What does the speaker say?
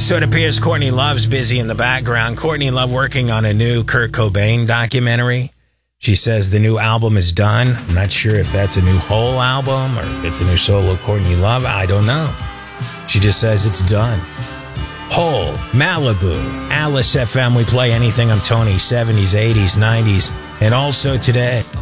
So it appears Courtney Love's busy in the background. Courtney Love working on a new Kurt Cobain documentary. She says the new album is done. I'm not sure if that's a new whole album or if it's a new solo Courtney Love. I don't know. She just says it's done. Hole, Malibu, Alice FM. We play anything. I'm Tony, 70s, 80s, 90s, and also today.